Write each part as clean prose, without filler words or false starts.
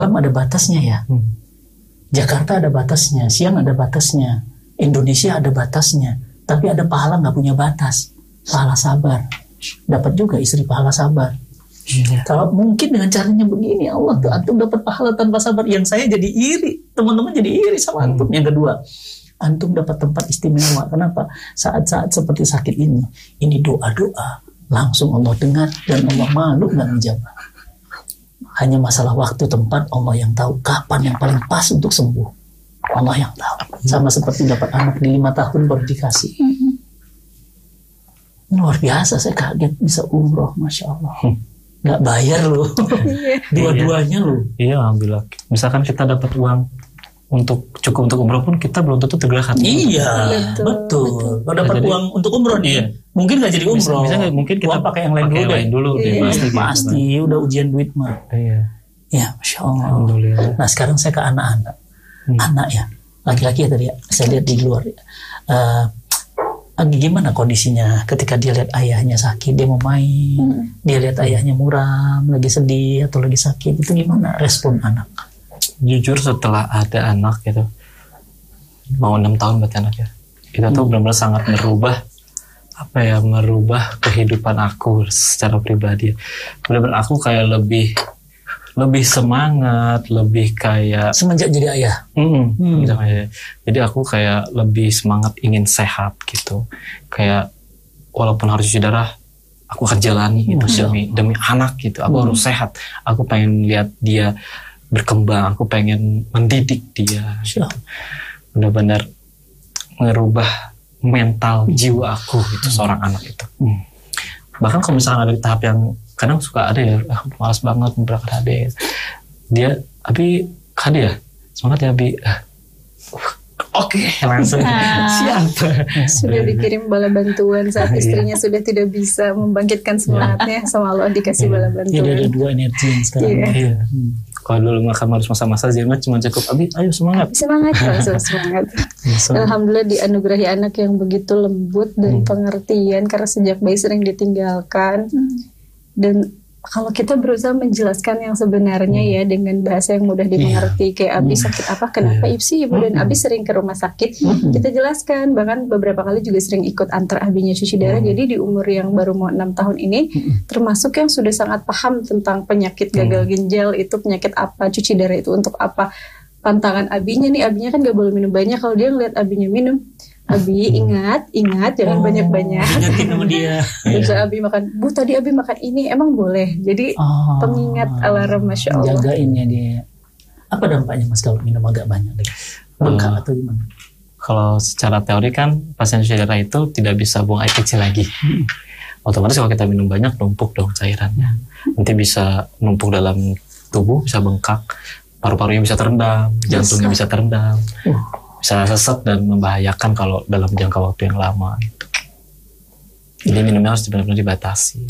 malam ada batasnya ya. Jakarta ada batasnya, siang ada batasnya, Indonesia ada batasnya, tapi ada pahala nggak punya batas, pahala sabar. Dapat juga istri pahala sabar. Kalau mungkin dengan caranya begini, Allah tuh antum dapat pahala tanpa sabar. Yang saya jadi iri, teman-teman jadi iri sama antum. Yang kedua, antum dapat tempat istimewa. Kenapa? Saat-saat seperti sakit ini doa-doa langsung Allah dengar dan Allah malu nggak menjawab. Hanya masalah waktu, tempat, Allah yang tahu kapan yang paling pas untuk sembuh. Allah yang tahu. Sama seperti dapat anak di 5 tahun baru dikasih. Luar biasa, saya kaget bisa umroh, Masya Allah. Nggak bayar loh. Dua-duanya loh. Iya, alhamdulillah. Misalkan kita dapat uang cukup untuk umroh pun kita belum tentu tergerak hati. Iya, betul. Kalau dapat uang untuk umroh nih, mungkin nggak jadi umroh. Mungkin kita pakai yang lain dulu deh. Pasti udah ujian duit mah. Iya. Ya, Masya Allah. Alhamdulillah. Nah sekarang saya ke anak-anak. Anak ya, laki-laki ya tadi ya. Saya lihat di luar. Gimana kondisinya ketika dia lihat ayahnya sakit, dia mau main, dia lihat ayahnya muram, lagi sedih atau lagi sakit, itu gimana respon anak? Jujur setelah ada anak gitu, mau 6 tahun berarti anak ya, itu tuh benar-benar sangat merubah kehidupan aku secara pribadi. Benar-benar aku kayak lebih semangat, lebih kayak semenjak jadi ayah. Jadi aku kayak lebih semangat ingin sehat gitu. Kayak walaupun harus cuci darah, aku akan jalani itu demi anak gitu. Aku harus sehat. Aku pengen lihat dia berkembang, aku pengen mendidik dia. Benar-benar ngerubah mental jiwa aku gitu, seorang anak itu. Bahkan kalau misalnya ada di tahap yang kadang suka ada ya, malas banget berangkat HD. Dia, Abi, HD ya? Semangat ya Abi. Oke, langsung siap. Sudah dikirim bala bantuan saat istrinya sudah tidak bisa membangkitkan semangatnya, sama Allah dikasih bala bantuan. Jadi ada 2 energi yang sekarang. Kalau dulu makan harus masa-masa Zirma cuma cukup Abi, ayo semangat. Langsung semangat. Alhamdulillah dianugerahi anak yang begitu lembut dan pengertian karena sejak bayi sering ditinggalkan. Dan kalau kita berusaha menjelaskan yang sebenarnya ya dengan bahasa yang mudah dimengerti, kayak Abi sakit apa, kenapa sih Ibu, dan Abi sering ke rumah sakit, kita jelaskan. Bahkan beberapa kali juga sering ikut antar Abinya cuci darah. Jadi di umur yang baru mau 6 tahun ini termasuk yang sudah sangat paham tentang penyakit gagal ginjal itu penyakit apa, cuci darah itu untuk apa. Pantangan Abinya kan gak boleh minum banyak. Kalau dia ngeliat Abinya minum, Abi ingat jangan banyak-banyak. Ingatin sama dia. Terus Abi makan, Bu tadi Abi makan ini, emang boleh. Jadi pengingat alarm, Masya Allah. Jagainnya dia. Apa dampaknya Mas kalau minum agak banyak? Bengkak atau gimana? Kalau secara teori kan pasien cuci darah itu tidak bisa buang air kecil lagi. Otomatis kalau kita minum banyak numpuk dong cairannya. Nanti bisa numpuk dalam tubuh, bisa bengkak, paru-parunya bisa terendam, jantungnya bisa terendam. Bisa sesat dan membahayakan kalau dalam jangka waktu yang lama gitu. Jadi minumnya harus benar-benar dibatasi.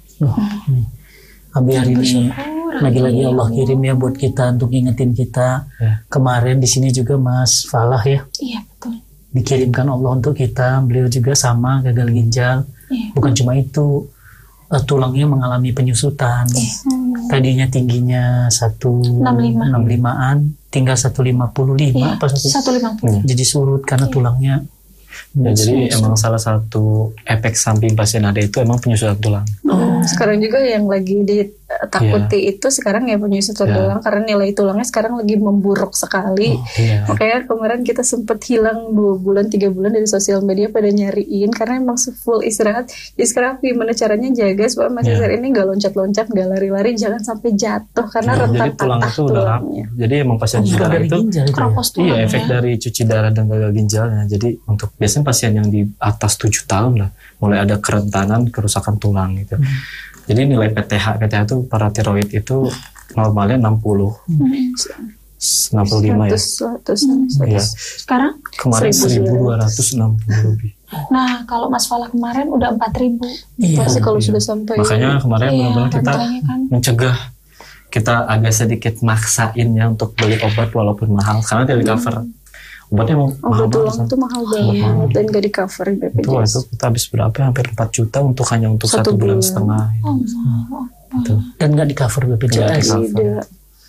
Abi hari ini lagi-lagi Allah kirim ya buat kita untuk ngingetin kita. Kemarin di sini juga Mas Falah ya. Iya betul. Dikirimkan Allah untuk kita. Beliau juga sama gagal ginjal. Bukan cuma itu, tulangnya mengalami penyusutan. Tadinya tingginya 165-an, tinggal 155 apa 150. Jadi surut karena tulangnya. Jadi emang salah satu efek samping pasien AD itu emang penyusutan tulang. Sekarang juga yang lagi ditakuti itu sekarang ya penyusutan tulang, karena nilai tulangnya sekarang lagi memburuk sekali. Makanya kemarin kita sempat hilang 2 bulan 3 bulan dari sosial media pada nyariin karena emang full istirahat. Jadi sekarang gimana caranya jaga supaya Mas Cesar ini gak loncat-loncat, gak lari-lari, jangan sampai jatuh karena rentan patah tulangnya. Jadi emang pasien cuci darah itu efek dari cuci darah dan gagal ginjalnya. Jadi untuk biasanya pasien yang di atas 7 tahun lah mulai ada kerentanan kerusakan tulang gitu. Jadi nilai PTH itu paratiroid itu normalnya 60. 65 ya. 100. Sekarang kemarin 1260 lebih. Nah, kalau Mas Falah kemarin udah 4.000. Pasti kalau sudah sampai. Makanya kemarin benar-benar kita mencegah, kita agak sedikit maksainnya untuk beli obat walaupun mahal karena tidak di cover. Obatnya mahal banget. Tulang itu mahal banget dan gak di cover BPJS. Itu kita habis berapa? Hampir 4 juta hanya untuk 1 bulan setengah. Dan gak di cover BPJS.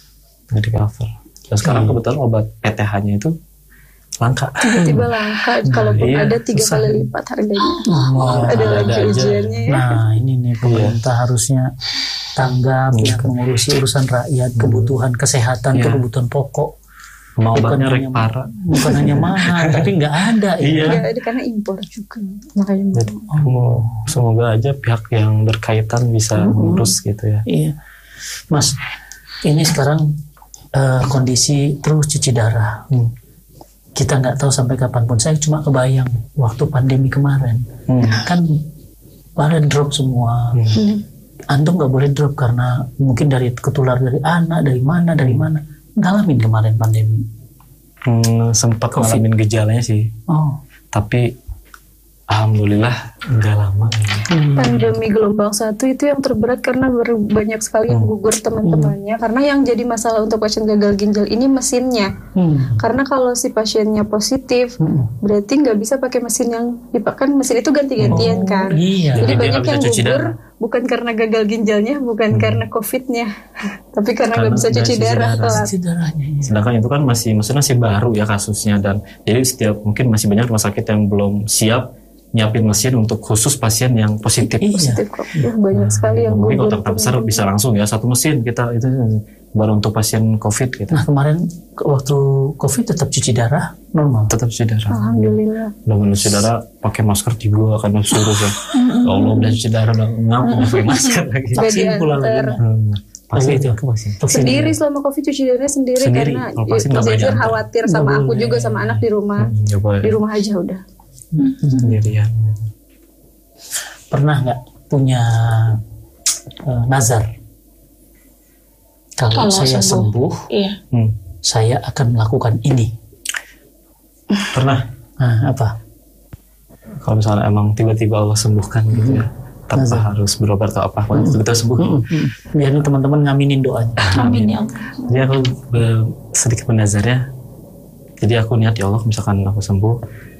nggak di cover. Dan sekarang kebetulan obat PTH-nya itu langka. Tiba-tiba langka, kalaupun iya, ada 3 susah. kali lipat harganya. Wah, Ada lagi aja. ujiannya ya. Nah ini nih pemerintah harusnya tanggap ya, mengurusi urusan rakyat, kebutuhan kesehatan, Iya. kebutuhan pokok. Mau obatnya Bukan rek hanya- parah. Bukan hanya mahal, tapi nggak ada ya. Iya. Ya, ada karena impor juga. Makanya Jadi, semoga aja pihak yang berkaitan bisa mengurus gitu ya. Iya, Mas. Ini sekarang kondisi terus cuci darah. Kita nggak tahu sampai kapanpun. Saya cuma kebayang waktu pandemi kemarin, kan pada drop semua. Antum nggak boleh drop karena mungkin dari ketular dari anak, dari mana. Ngalamin kemarin pandemi. Sempat Covid. ngalamin gejalanya sih, Oh, tapi alhamdulillah nggak lama. pandemi gelombang 1 itu yang terberat karena banyak sekali yang gugur teman-temannya. Karena yang jadi masalah untuk pasien gagal ginjal ini mesinnya. Karena kalau si pasiennya positif, berarti nggak bisa pakai mesin yang dipakai. Mesin itu ganti-gantian kan. iya. Jadi Jadi banyak nggak bisa yang cuci gugur darah. bukan karena gagal ginjalnya, bukan karena COVID-nya, tapi karena nggak Karena bisa nggak cuci cuci darah. darah. Telat. Cuci darahnya. Iya. Sedangkan itu kan maksudnya masih baru ya kasusnya, dan jadi setiap mungkin masih banyak rumah sakit yang belum siap nyiapin mesin untuk khusus pasien yang positif. Iya. Positif kok. Banyak sekali yang Mungkin gugur. kota besar bisa langsung ya satu mesin kita itu baru untuk pasien COVID gitu. Nah kemarin waktu COVID tetap cuci darah normal. Tetap cuci darah. Alhamdulillah. Udah cuci darah pakai masker juga karena suruh ya. Ya Allah udah cuci darah udah ngaku pakai masker lagi. Vaksin pula lagi. diantar. Pasti itu. vaksin. Sendiri selama COVID cuci darahnya sendiri, Sendiri. karena Kalau vaksin nggak boleh Zafir diantar. khawatir sama Nggak aku boleh. juga sama anak di rumah. Nggak boleh Di rumah aja udah. sendirian. Pernah nggak punya nazar? Kalau Kalau saya sembuh, Iya. saya akan melakukan ini. Pernah Nah, apa? kalau misalnya emang tiba-tiba Allah sembuhkan gitu ya, tanpa harus berobat atau apa, kalau kita sembuh. Biar nih teman-teman ngaminin doanya. Amin ya Allah. Jadi aku sedikit bernazarnya. Jadi aku niat ya Allah, misalkan aku sembuh,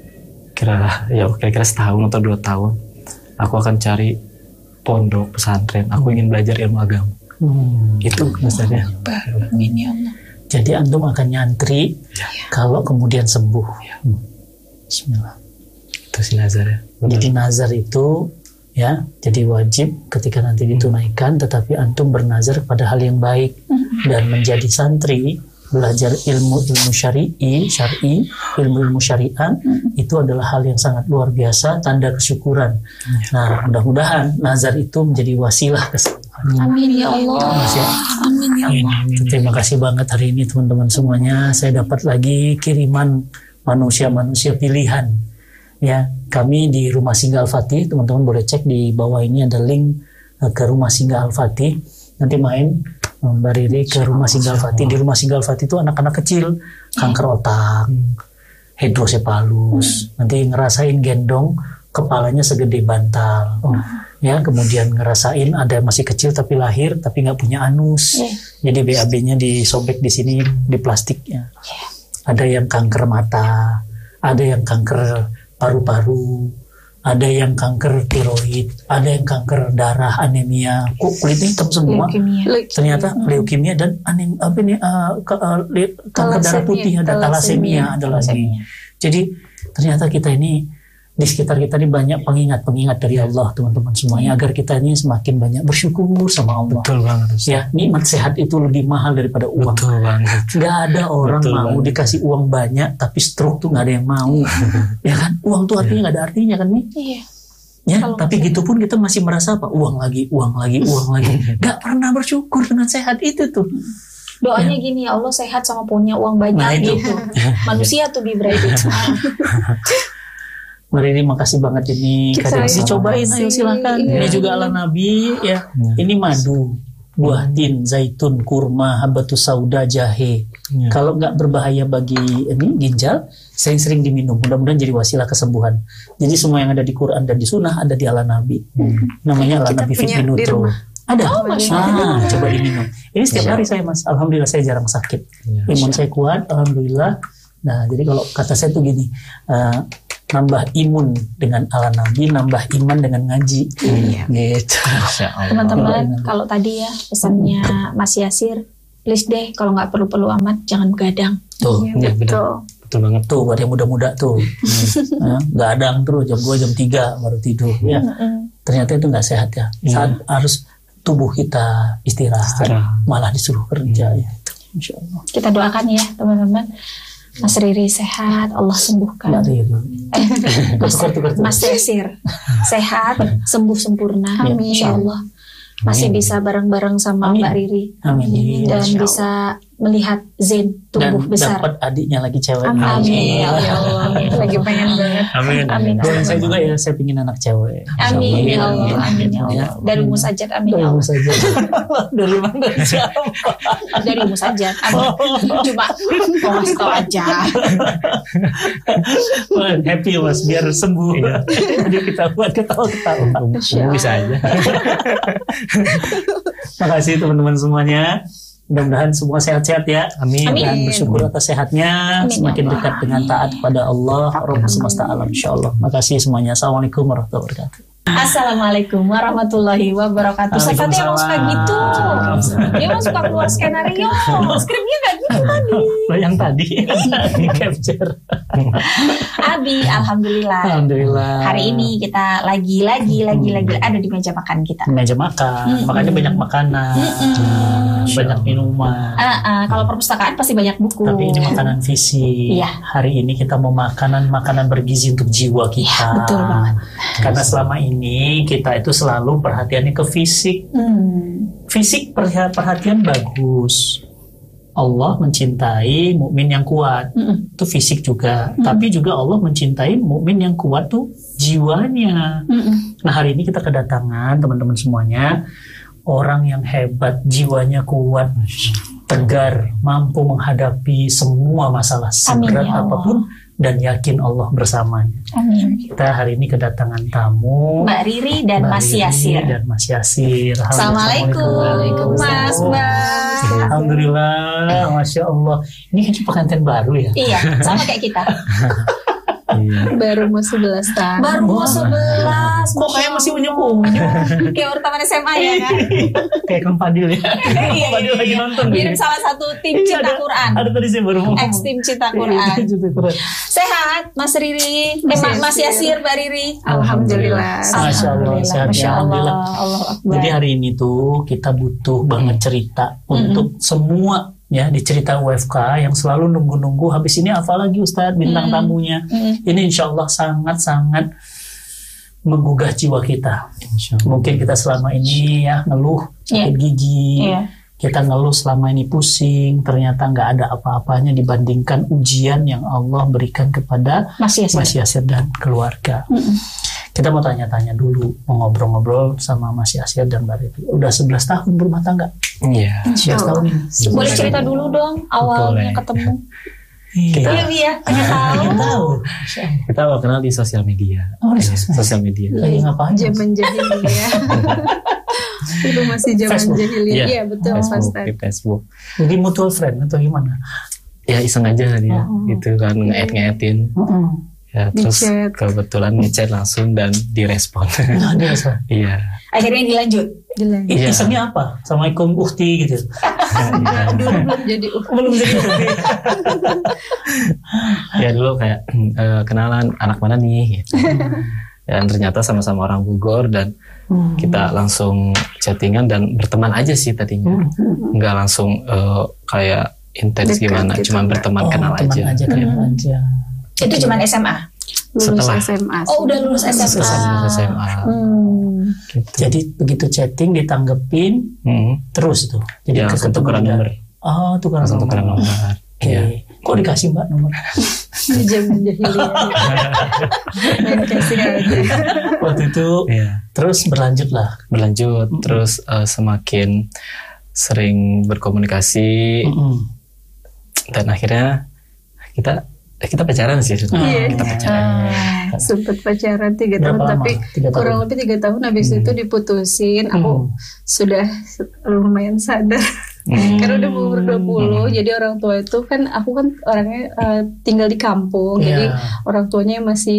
kira-kira setahun atau 2 tahun, aku akan cari pondok pesantren. Aku ingin belajar ilmu agama. Itu nazarnya. Amin ya Allah. Jadi antum akan nyantri kalau kemudian sembuh. Bismillah. Itu sih nazarnya. Jadi nazar itu ya, jadi wajib ketika nanti ditunaikan, tetapi antum bernazar pada hal yang baik dan menjadi santri, belajar ilmu-ilmu syar'i, ilmu-ilmu syariat, itu adalah hal yang sangat luar biasa, tanda kesyukuran. Nah, mudah-mudahan nazar itu menjadi wasilah kesembuhan. Amin ya Allah. Amin ya Allah. Terima kasih banget hari ini teman-teman semuanya. Saya dapat lagi kiriman manusia-manusia pilihan. Ya, kami di Rumah Singgah Al-Fatih, teman-teman boleh cek di bawah ini ada link ke Rumah Singgah Al-Fatih. Nanti main Mbak Riri ke Rumah Singgah Al-Fatih. Di Rumah Singgah Al-Fatih itu anak-anak kecil kanker otak, hidrosepalus, nanti ngerasain gendong kepalanya segede bantal. Ya, kemudian ngerasain ada yang masih kecil tapi lahir tapi nggak punya anus. Jadi BAB-nya disobek di sini di plastiknya. Ada yang kanker mata, ada yang kanker paru-paru, ada yang kanker tiroid, ada yang kanker darah, anemia. Kok kulitnya hitam semua? Leukemia. Ternyata leukemia dan kanker darah putih, ada thalassemia, ada lagi. Jadi ternyata kita ini di sekitar kita ini banyak pengingat-pengingat dari Allah, teman-teman semuanya, agar kita ini semakin banyak bersyukur sama Allah. Betul banget. Ya, nikmat sehat itu lebih mahal daripada uang. Betul banget. Gak ada orang Betul mau banget. dikasih uang banyak tapi stroke tuh gak ada yang mau. Ya kan, uang tuh artinya gak ada artinya kan nih. Iya. Ya, tapi gitu pun kita masih merasa apa? Uang lagi. Gak pernah bersyukur dengan sehat itu tuh. Doanya gini, ya Allah sehat sama punya uang banyak Nah, itu. gitu. Manusia tuh be bright itu. Mari ini makasih banget ini. Kita Kadang yang dicobain, makasih. ayo silakan. Iya. Ini juga ala Nabi ya. Ini madu, buah tin, zaitun, kurma, habatus sauda, jahe. Kalau nggak berbahaya bagi ini ginjal, sering-sering diminum. Mudah-mudahan jadi wasilah kesembuhan. Jadi semua yang ada di Quran dan di Sunnah ada di ala Nabi. Namanya ala Kita Nabi punya Fit di Nutro. rumah. Ada. Masya Coba diminum. Ini setiap hari saya mas. Alhamdulillah saya jarang sakit. Imun saya kuat. Alhamdulillah. Nah jadi kalau kata saya tuh gini. Nambah imun dengan ala Nabi, nambah iman dengan ngaji. Gitu. Masya Allah. Teman-teman, kalau tadi ya pesannya Mas Yasir, please deh kalau nggak perlu-perlu amat jangan begadang. Tuh, Ya, benar. Betul banget. tuh buat yang muda-muda tuh. Gadang terus jam 2 jam 3 baru tidur ya. Ternyata itu nggak sehat ya. Saat harus tubuh kita istirahat. Malah disuruh kerja ya. Insya Allah. Kita doakan ya teman-teman. Mas Riri sehat, Allah sembuhkan. Mas Yasir sehat, sembuh sempurna. Amin. Insya Allah. Masih bisa bareng-bareng sama Mbak Riri. Amin. Dan bisa melihat Zen tumbuh Dan besar. dapat adiknya lagi cewek. Amin. Ya Allah. Lagi pengen banget. Amin. Dan saya juga ya, saya pingin anak cewek. Amin ya Allah. Amin ya Allah. Dari musajat amin ya Allah. saja. Dari mana siapa? Dari musajat. Amin. Cuma mau ngasih tau aja. Happy ya Mas, biar sembuh. Jadi kita buat ketawa-ketawa. Bisa aja. Makasih teman-teman semuanya. Mudah-mudahan semua sehat-sehat ya. Amin. Dan bersyukur atas sehatnya. Amin, Semakin ya Allah. dekat dengan taat kepada Allah, Rabb semesta alam, insyaallah. Makasih semuanya. Assalamualaikum warahmatullahi wabarakatuh. Assalamualaikum warahmatullahi wabarakatuh. Sifatnya emang suka gitu. Dia emang suka keluar skenario. Skripnya gak gitu tadi. Yang tadi di capture. Abi, alhamdulillah. Alhamdulillah. Hari ini kita lagi ada di meja makan kita. Meja makan, makanya banyak makanan, banyak minuman. Kalau perpustakaan pasti banyak buku. Tapi ini makanan fisik. Iya. Hari ini kita mau makanan bergizi untuk jiwa kita. Iya, betul banget. Karena selama ini kita itu selalu perhatiannya ke fisik. Fisik perhatian bagus. Allah mencintai mukmin yang kuat. Itu fisik juga. Tapi juga Allah mencintai mukmin yang kuat tuh jiwanya. Nah, hari ini kita kedatangan teman-teman semuanya orang yang hebat, jiwanya kuat, tegar, mampu menghadapi semua masalah seberat ya Allah. apapun dan yakin Allah bersamanya. Amin. Kita hari ini kedatangan tamu Mbak Riri dan Mbak Mas Riri Yasir. dan Mas Yasir. Assalamualaikum Mas Mbak. Alhamdulillah, Masya Allah. Ini kan pengantin baru ya? Iya, sama kayak kita. Baru mau 11 tahun. Baru mau 11. Kok kayak masih unyu. Kayak baru taman SMA ya kan? Kayak Kang Fadil ya. Iya, Fadil lagi nonton. mirip salah satu tim Iya, cinta Quran. Ada tadi saya baru ngomong. Ex tim cinta Quran. Sehat Mas Riri, Mas Yasir, Mbak Riri. Alhamdulillah. Masya Allah, sehat ya. Masya Allah. Alhamdulillah. Allah Akbar. Jadi hari ini tuh kita butuh banget cerita untuk semua ya di cerita UFK yang selalu nunggu-nunggu habis ini apa lagi Ustadz bintang tamunya. Ini insya Allah sangat-sangat menggugah jiwa kita. Mungkin kita selama ini ya ngeluh sakit gigi. Iya. Kita ngeluh selama ini pusing, ternyata nggak ada apa-apanya dibandingkan ujian yang Allah berikan kepada Mas Yasir. Mas Yasir dan keluarga. Kita mau tanya-tanya dulu, mau ngobrol-ngobrol sama Mas Yasir dan Mbak Riri. Udah 11 tahun berumah tangga. Iya. 11 tahun ini. Boleh cerita dulu dong awalnya Boleh. ketemu. Kita Iya, Bi ya, pengen tahu. tahu. Kita awal kenal di sosial media. Oh, di Iya, sosmed. sosial media. Lagi ngapain? Zaman jahiliyah. Itu masih zaman Facebook. jahiliyah. Iya, betul Mas Facebook, Tad. di Facebook. Jadi mutual friend atau gimana? Ya iseng aja dia, gitu kan nge-add-nge-addin. Ya, Di terus chat. kebetulan ngechat langsung dan direspon. Nah, diaasa. Iya. Akhirnya dilanjut. Gila. Iya. Isengnya apa? Assalamualaikum Ukti gitu. Dulu belum jadi Belum jadi Ukti. Ya dulu kayak kenalan anak mana nih gitu. Dan ternyata sama-sama orang Bogor dan kita langsung chattingan dan berteman aja sih tadinya. Nggak langsung kayak intens Dekat gimana, gitu, cuma enggak. berteman kenal teman aja. kenal aja. Itu cuman SMA. lulus Setelah. SMA. Oh, udah lulus SMA. Lulus SMA. Gitu. Jadi begitu chatting ditanggepin terus tuh. Jadi Ya, langsung tukeran nomor. Oh, tukeran Langsung tukeran nomor. nomor. Oke. Iya. Kok dikasih Mbak nomor? Di zaman jahiliyah. Main kasih aja. Waktu itu Iya. terus berlanjut lah. Berlanjut terus semakin sering berkomunikasi dan akhirnya kita pacaran sih. Iya. Kita pacaran. Sempet pacaran 3 tahun Berapa lama? tapi 3 tahun. kurang lebih 3 tahun habis itu diputusin. Aku sudah lumayan sadar karena udah umur 20. Jadi orang tua itu kan aku kan orangnya tinggal di kampung. Iya. Jadi orang tuanya masih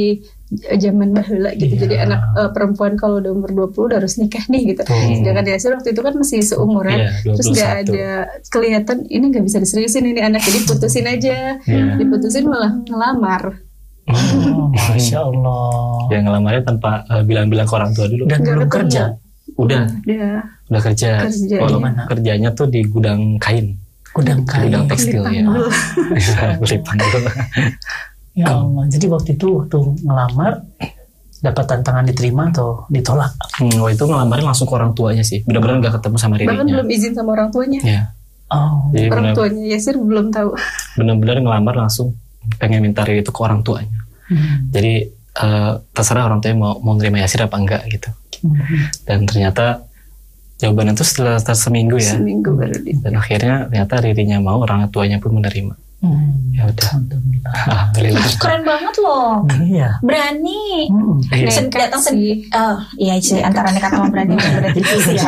zaman baheula gitu. Iya. Jadi anak perempuan kalau udah umur 20 udah harus nikah nih gitu. Sedangkan Yasir waktu itu kan masih seumuran. Iya, Terus gak 21. ada kelihatan ini gak bisa diseriusin ini anak, jadi putusin aja. Iya. Diputusin malah ngelamar. Oh, Masya Allah. Ya ngelamarnya tanpa bilang-bilang ke orang tua dulu. Dan Nggak belum ketemu. kerja. Udah Kerja. kerja. Kalau Mana? kerjanya tuh di gudang kain, Gudang kain. gudang tekstil ya. Beli panggul. Ya Allah. Jadi waktu itu waktu ngelamar dapat tantangan diterima atau ditolak? Waktu itu ngelamarin langsung ke orang tuanya sih. Benar-benar nggak ketemu sama Bahkan Ririnya. belum izin sama orang tuanya. Ya. Oh. Jadi Orang tuanya Yasir belum tahu. benar-benar ngelamar langsung pengen minta Riri itu ke orang tuanya. Jadi terserah orang tuanya mau nerima Yasir apa enggak gitu. Dan ternyata jawabannya itu setelah seminggu ya. Seminggu baru di. Dan akhirnya ternyata Ririnya mau, orang tuanya pun menerima. Ya udah. Alhamdulillah. Alhamdulillah. Keren banget loh. Iya. berani Iya. datang iya sih antara nekat sama berani berarti ya.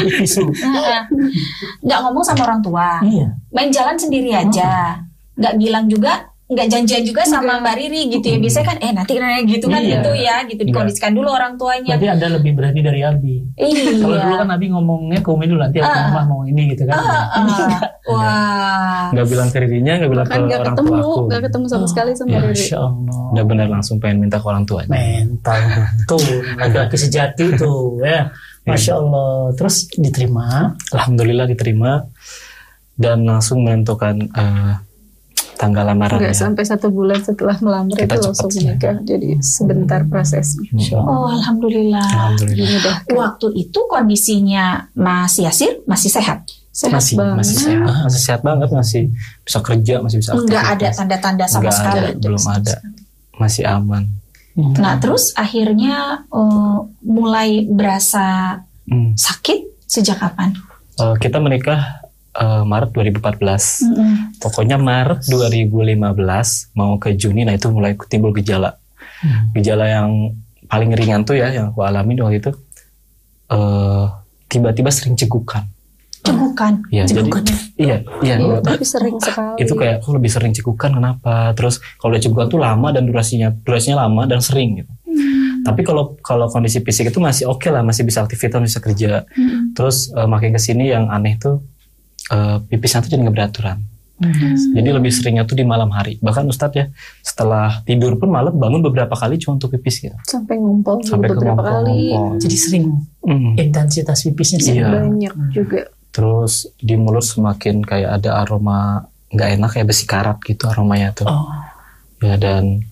Nggak ngomong sama orang tua, Iya. main jalan sendiri aja, nggak bilang juga, nggak janjian juga sama Mbak Riri gitu ya. Biasanya kan nanti kayak gitu kan Iya. gitu ya, gitu dikondisikan dulu orang tuanya. Berarti Anda lebih berani dari Abi. Iya. Kalau dulu kan Abi ngomongnya ke Umi dulu, nanti aku mama mau ini gitu kan. Wah. Nggak bilang ke Ririnya, nggak bilang Bahkan ke gak orang ketemu, tua aku. gak ketemu sama sekali sama Ya, Riri. Masya Allah. Udah benar langsung pengen minta ke orang tuanya. Mental tuh laki-laki sejati tuh ya. Masya Allah. Terus diterima. Alhamdulillah diterima dan langsung menentukan tanggal lamaran. Gak sampai 1 bulan setelah melamar Kita itu cepat langsung sih. menikah. Jadi sebentar prosesnya. Masya Allah. Oh, alhamdulillah. Alhamdulillah. Dimudahkan. Waktu itu kondisinya Mas Yasir masih sehat. Sehat banget. masih sehat, masih sehat banget, masih bisa kerja, masih bisa Nggak ada aktivitas. tanda-tanda sama Nggak sekali. ada, belum ada, masih aman. Nah, terus akhirnya mulai berasa sakit sejak kapan? Kita menikah Maret 2014. Pokoknya Maret 2015 mau ke Juni, nah itu mulai timbul gejala. Gejala yang paling ringan tuh ya, yang aku alami waktu itu, tiba-tiba sering cegukan. Cegukan. Ya, jadi, iya. Iya, tapi sering sekali. Itu kayak aku lebih sering cegukan, kenapa? Terus kalau udah cegukan tuh lama dan durasinya lama dan sering gitu. Tapi kalau kondisi fisik itu masih oke lah, masih bisa aktivitas, bisa kerja. Terus makin kesini yang aneh tuh pipisnya tuh jadi nggak beraturan. Jadi lebih seringnya tuh di malam hari. Bahkan Ustadz ya, setelah tidur pun malam bangun beberapa kali cuma untuk pipis gitu. Sampai ngumpul Sampai ke beberapa kali. ngompol. Jadi sering intensitas pipisnya sih. Iya. Banyak juga. Terus di mulut semakin kayak ada aroma nggak enak, kayak besi karat gitu aromanya tuh. Oh. Ya, dan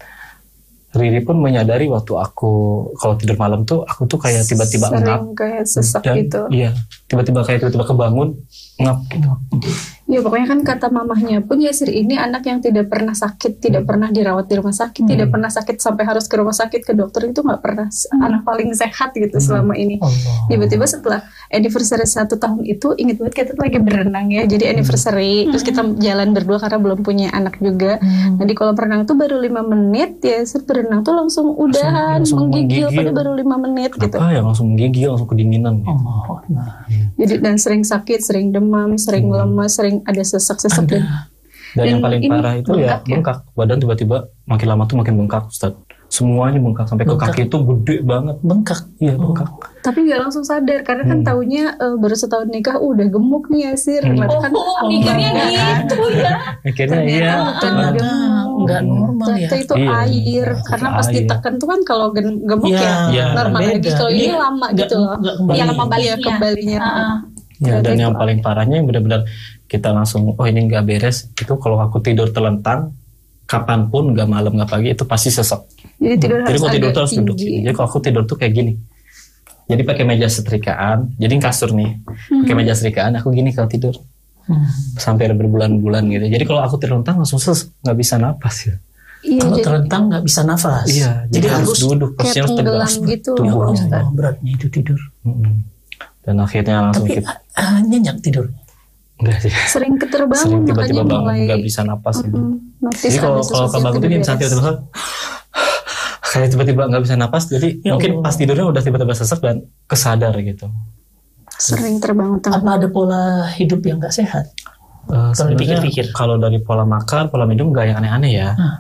Riri pun menyadari waktu aku kalau tidur malam tuh aku tuh kayak tiba-tiba ngap. Sering kayak sesak Dan gitu. iya, tiba-tiba kebangun ngap gitu. Ya pokoknya kan kata mamahnya pun Yasir ini anak yang tidak pernah sakit, tidak pernah dirawat di rumah sakit, tidak pernah sakit sampai harus ke rumah sakit ke dokter, itu nggak pernah. Anak paling sehat gitu selama ini. Allah. Tiba-tiba setelah anniversary 1 tahun itu, inget banget kita tuh lagi berenang ya, jadi anniversary, terus kita jalan berdua karena belum punya anak juga. Nah di kolam renang tuh baru 5 menit, Yasir berenang tuh langsung udahan, langsung menggigil, menggigil. padahal baru 5 menit gitu. Apa ya, langsung menggigil, langsung kedinginan gitu. Allah. Jadi dan sering sakit, sering demam, sering lemas, sering ada sesak-sesak. Dan Dan yang paling ini parah itu ya bengkak ya? bengkak. Badan tiba-tiba makin lama tuh makin bengkak, Ustaz. Semuanya bengkak sampai ke Bengkak. kaki itu gede banget. Bengkak. Iya, bengkak. Tapi nggak langsung sadar karena kan taunya baru setahun nikah udah gemuk nih Yasir. Kan mikirnya gitu ya. Akhirnya iya. Ternyata nggak normal ya. Ternyata itu Iya. air Itu karena pas air. ditekan tuh kan kalau gemuk Iya, ya normal beda. lagi. Kalau ini lama nggak- gitu loh. nggak kembali. Yang lama baliknya. Iya, kembalinya. Ya, dan Ternyata yang itu paling parahnya yang benar-benar kita langsung ini nggak beres itu kalau aku tidur telentang kapanpun, nggak malam nggak pagi, itu pasti sesak. Jadi tidur Jadi harus kalau tidur agak tuh harus duduk. tinggi. Jadi kalau aku tidur tuh kayak gini. Jadi pakai meja setrikaan, jadi kasur nih, pakai meja setrikaan, aku gini kalau tidur sampai berbulan-bulan gitu. Jadi kalau aku terlentang langsung nggak bisa napas ya. Iya, Kalau jadi terlentang nggak bisa nafas. Iya, jadi harus duduk, kayak posisinya harus tenggelam tegak. gitu. Tubuh. Ya Allah, beratnya itu tidur. Dan akhirnya langsung Tapi kita nyenyak tidur. enggak sih. sering keterbangun Sering tiba-tiba makanya bangun mulai nggak bisa napas gitu. notice Jadi kalau ada sesuatu kalau yang bangun tuh tidak bisa beres. tiba-tiba kayak tiba-tiba nggak bisa napas. Jadi Ya mungkin Allah. pas tidurnya udah tiba-tiba sesak dan kesadar gitu. Sering terbangun tengah Apa ada pola hidup yang nggak sehat? Sebenarnya dipikir-pikir. kalau dari pola makan, pola minum nggak yang aneh-aneh ya.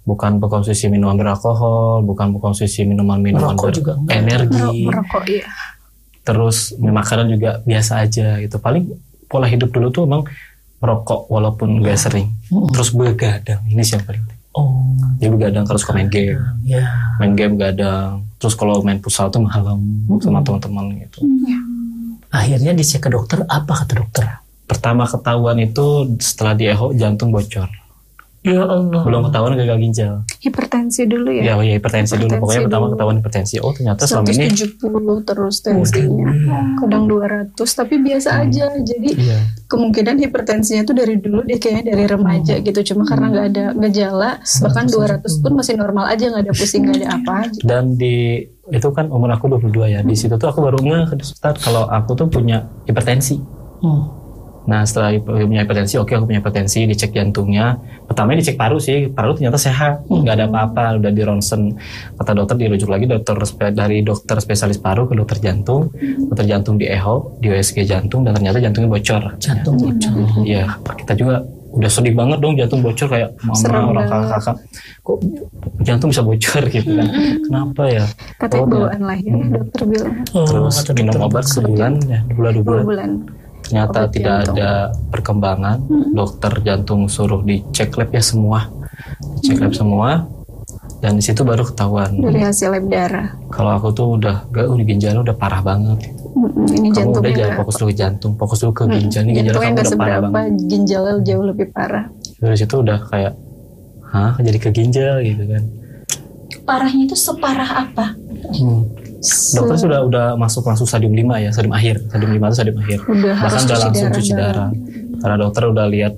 bukan berkonsumsi minuman beralkohol, bukan berkonsumsi minuman-minuman Merokok juga enggak. berenergi. Merokok iya. Terus makanan juga biasa aja gitu. Paling pola hidup dulu tuh emang merokok walaupun gak sering. Terus begadang, ini sih yang paling penting. Oh, Dia begadang terus suka main game. ya. Main game begadang. Terus kalau main futsal tuh malam sama teman-teman gitu. Akhirnya dicek ke dokter, apa kata dokter? Pertama ketahuan itu setelah di echo jantung bocor. Ya Allah. Belum ketahuan gagal ginjal. Hipertensi dulu ya. Ya hipertensi dulu. Hipertensi Pokoknya pertama dulu. ketahuan hipertensi. Oh ternyata selama ini 170 terus tensinya. Kadang 200 tapi biasa aja. Jadi iya. kemungkinan hipertensinya tuh dari dulu dia kayaknya dari remaja gitu. Cuma karena nggak ada gejala, bahkan 200 pun masih normal aja, nggak ada pusing, nggak ada apa. Dan di itu kan umur aku 22 ya. Di situ tuh aku baru ngeh Ustaz kalau aku tuh punya hipertensi. Nah setelah punya hipertensi, oke aku punya hipertensi, dicek jantungnya. Pertama dicek paru sih, paru ternyata sehat, nggak ada apa-apa, udah di ronsen. Kata dokter dirujuk lagi dari dokter spesialis paru ke dokter jantung di echo, di USG jantung, dan ternyata jantungnya bocor. Jantung bocor. Iya, kita juga udah sedih banget dong jantung bocor kayak mama orang kakak kok jantung bisa bocor gitu kan. Kenapa ya? Katanya bawaan lahir dokter bilang. Terus kata minum dokter obat sebulan ya, 2 2 bulan. bulan. Ternyata Obat tidak jantung. ada perkembangan. Dokter jantung suruh dicek lab ya semua. Dicek lab semua. Dan di situ baru ketahuan. Dari hasil lab darah. Kalau aku tuh udah ginjalnya udah parah banget. Ini Kamu udah jantungnya jangan nggak- fokus dulu ke jantung, fokus dulu ke ginjal. Ini ginjalnya jantungnya kamu nggak udah parah seberapa, banget. ginjalnya jauh lebih parah. Dari situ udah kayak, hah jadi ke ginjal gitu kan. Parahnya itu separah apa? Dokter sudah masuk langsung stadium 5 ya, stadium akhir. Stadium 5 itu stadium akhir. Udah Bahkan harus udah cuci langsung darah cuci darah. Karena dokter udah lihat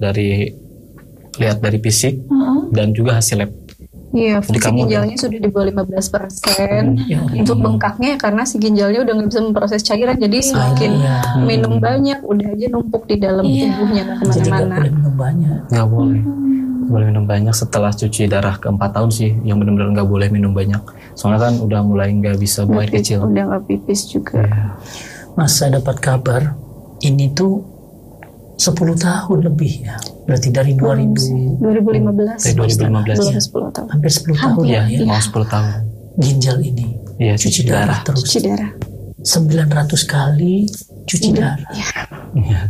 dari fisik dan juga hasil lab. Iya, Jadi fungsi kamu ginjalnya sudah di bawah 15%. Ya, Untuk bengkaknya karena si ginjalnya udah nggak bisa memproses cairan, jadi semakin minum banyak, udah aja numpuk di dalam tubuhnya nggak Jadi nggak kemana-mana. boleh minum banyak. Nggak boleh. Boleh minum banyak setelah cuci darah ke 4 tahun sih, yang benar-benar nggak boleh minum banyak. Soalnya kan udah mulai nggak bisa buang air kecil. Udah nggak pipis juga. Mas, saya dapat kabar ini tuh 10 tahun lebih ya. Berarti dari 2015. Dari 2015 belum ya. 10 tahun. hampir 10 tahun ya, Mau 10 tahun. ginjal ini. Iya, Cuci darah terus. Cuci darah. 900 kali cuci darah. Iya.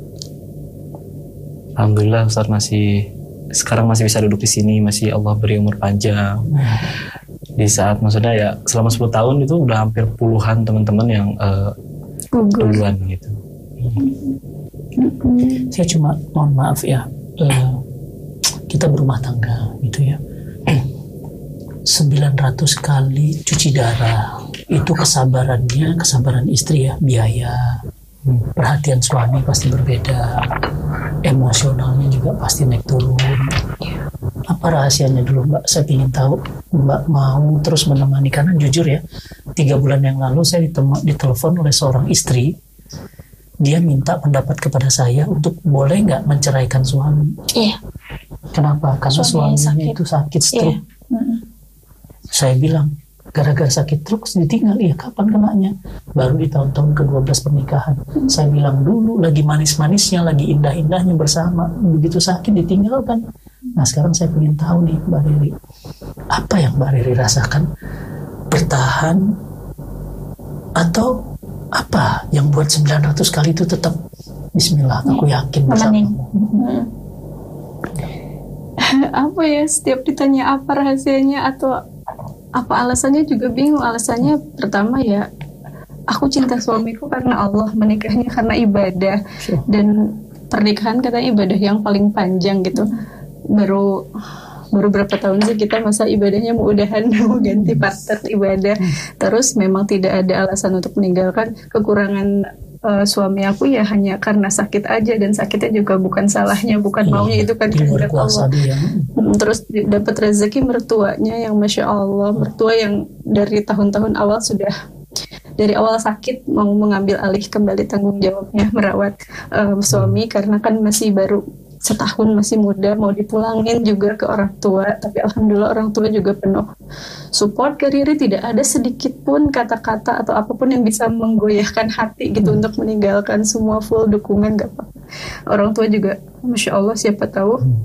Alhamdulillah Ustaz sekarang masih bisa duduk di sini, masih Allah beri umur panjang. Di saat maksudnya ya selama 10 tahun itu udah hampir puluhan teman-teman yang Gugur. duluan gitu. Saya cuma mohon maaf ya, kita berumah tangga gitu ya. 900 kali cuci darah itu kesabaran istri ya, biaya, perhatian suami pasti berbeda, emosionalnya juga pasti naik turun. Apa rahasianya dulu Mbak? Saya ingin tahu. Mbak mau terus menemani, karena jujur ya, 3 bulan yang lalu saya ditelepon oleh seorang istri. Dia minta pendapat kepada saya untuk boleh nggak menceraikan suami. Iya. Kenapa? Karena Suaminya suaminya sakit. itu sakit stroke. Iya. Saya bilang, gara-gara sakit stroke ditinggal. Iya, kapan kenanya? Baru di tahun-tahun ke-12 pernikahan. Saya bilang dulu lagi manis-manisnya, lagi indah-indahnya bersama. Begitu sakit ditinggalkan. Nah sekarang saya ingin tahu nih Mbak Riri, apa yang Mbak Riri rasakan? Bertahan atau apa yang buat 900 kali itu tetap Bismillah, aku yakin bersama. Apa ya, setiap ditanya apa rahasianya atau apa alasannya juga bingung. Alasannya pertama ya, aku cinta suamiku karena Allah, menikahnya karena ibadah, dan pernikahan katanya ibadah yang paling panjang gitu. Baru berapa tahun sih kita masa ibadahnya mau udahan, mau ganti partner ibadah. Terus memang tidak ada alasan untuk meninggalkan. Kekurangan suami aku ya hanya karena sakit aja, dan sakitnya juga bukan salahnya, bukan maunya, itu kan Di luar kehendak kuasa Allah. dia. Terus dapat rezeki mertuanya yang Masya Allah, mertua yang dari tahun-tahun awal sudah dari awal sakit mau mengambil alih kembali tanggung jawabnya merawat suami, karena kan masih baru setahun, masih muda, mau dipulangin juga ke orang tua. Tapi alhamdulillah orang tua juga penuh support ke Riri, tidak ada sedikit pun kata-kata atau apapun yang bisa menggoyahkan hati gitu untuk meninggalkan, semua full dukungan, gak apa. Orang tua juga Masya Allah, siapa tahu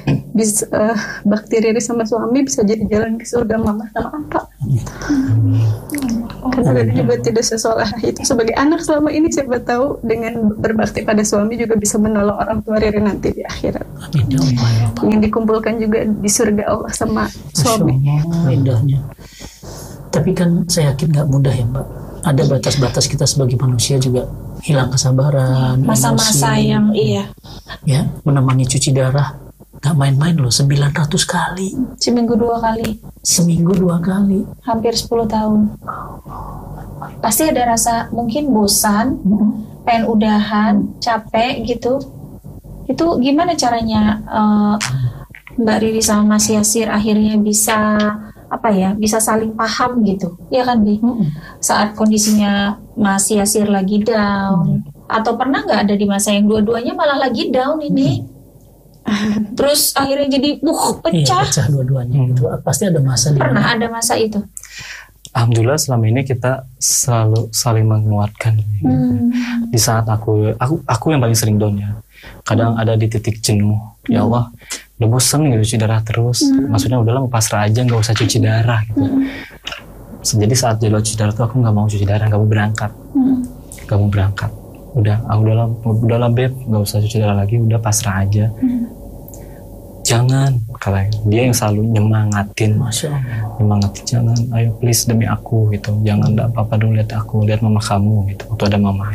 bisa bakti Riri sama suami bisa jadi jalan ke surga mama sama apa. Karena Riri juga tidak sesoleh itu sebagai anak selama ini, siapa tahu dengan berbakti pada suami juga bisa menolong orang tua Riri nanti di akhirat. Ingin dikumpulkan juga di surga Allah sama suami. Indahnya. Tapi kan saya yakin nggak mudah ya Mbak. Ada batas-batas kita sebagai manusia juga, hilang kesabaran, masa-masa emosi, yang ya menemani cuci darah. Gak main-main loh, 900 kali. seminggu 2 kali, Seminggu 2 kali. hampir 10 tahun. Pasti ada rasa mungkin bosan, pengen udahan, capek gitu. Itu gimana caranya Mbak Riri sama Mas Yasir akhirnya bisa bisa saling paham gitu, ya kan Bi? Saat kondisinya Mas Yasir lagi down, atau pernah nggak ada di masa yang dua-duanya malah lagi down ini, terus akhirnya jadi pecah? Iya, pecah dua-duanya. Itu pasti ada masa. Pernah ada masa itu? Alhamdulillah selama ini kita selalu saling menguatkan. Di saat aku yang paling sering down ya. Kadang ada di titik jenuh. Ya Allah, udah bosen gitu cuci darah terus. Maksudnya udahlah mau pasrah aja, nggak usah cuci darah gitu. Jadi saat jadwal cuci darah tuh aku nggak mau cuci darah, nggak mau berangkat. Udahlah beb, nggak usah cuci darah lagi, udah pasrah aja. Jangan, katanya dia yang selalu nyemangatin, jangan, ayo please demi aku gitu, jangan, enggak apa-apa dong, lihat mama kamu gitu, waktu ada mama.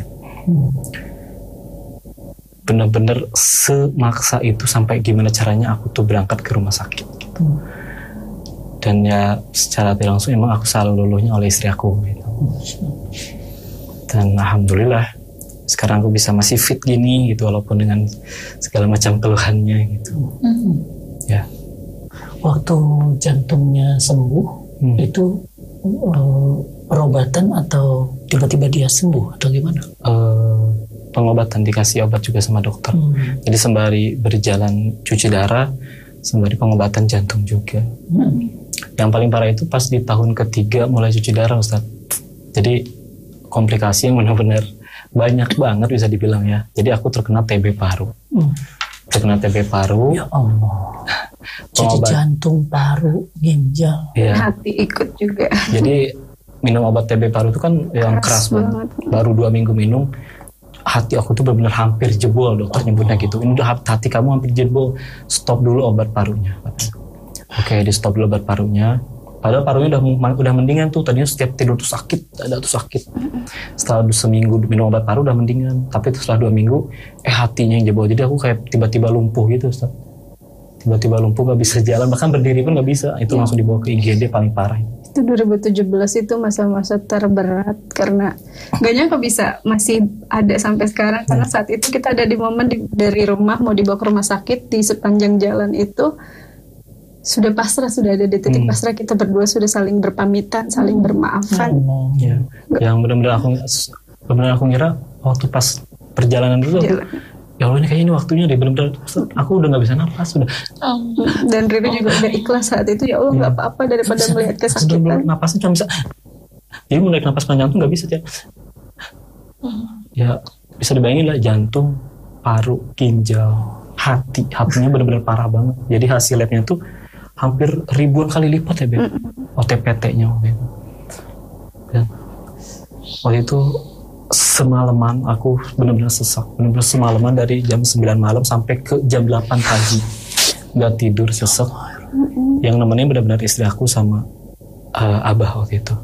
Bener-bener semaksa itu sampai gimana caranya aku tuh berangkat ke rumah sakit gitu. Dan ya secara tidak langsung emang aku selalu luluhnya oleh istri aku gitu. Dan alhamdulillah sekarang aku bisa masih fit gini gitu, walaupun dengan segala macam keluhannya gitu. Ya. Waktu jantungnya sembuh itu perobatan atau tiba-tiba dia sembuh atau gimana? Pengobatan, dikasih obat juga sama dokter. Jadi sembari berjalan cuci darah, sembari pengobatan jantung juga. Yang paling parah itu pas di tahun ketiga mulai cuci darah, Ustaz. Jadi komplikasi yang benar-benar banyak banget bisa dibilang ya. Jadi aku terkena TB paru. Ya Allah. Cuci jantung, paru, ginjal, hati ikut juga. Jadi minum obat TB paru itu kan yang keras banget. Baru 2 minggu minum, hati aku tuh benar-benar hampir jebol, dokter nyebutnya gitu. Ini udah hati kamu hampir jebol, stop dulu obat parunya. Oke, di stop dulu obat parunya. Padahal parunya udah mendingan tuh, tadinya setiap tidur tuh sakit, Setelah seminggu minum obat paru udah mendingan, tapi setelah 2 minggu hatinya yang jebol. Jadi aku kayak tiba-tiba lumpuh gitu, Ustaz. Tiba-tiba lumpuh, gak bisa jalan, bahkan berdiri pun gak bisa. Itu langsung dibawa ke IGD paling parah. Itu 2017 itu masa-masa terberat, karena gak nyangka bisa masih ada sampai sekarang. Karena saat itu kita ada di momen dari rumah mau dibawa ke rumah sakit, di sepanjang jalan itu sudah pasrah, sudah ada di titik pasrah. Kita berdua sudah saling berpamitan, saling bermaafan. Yang benar-benar aku ngira waktu pas perjalanan dulu, ya Allah ini kayaknya ini waktunya deh, benar-benar aku udah nggak bisa nafas sudah. Dan Riri juga udah ikhlas saat itu, ya Allah nggak apa-apa daripada melihat kesakitan. Napasnya cuma bisa, jadi mau naik napas panjang tuh nggak bisa ya. Ya bisa dibayangin lah, jantung, paru, ginjal, hatinya benar-benar parah banget. Jadi hasil labnya tuh hampir ribuan kali lipat ya, Beb. OTPT-nya waktu itu. Dan waktu itu semalaman aku benar-benar sesak. Benar-benar semalaman dari jam 9 malam sampai ke jam 8 pagi. Gak tidur, sesak. Yang nemenin benar-benar istri aku sama Abah waktu itu.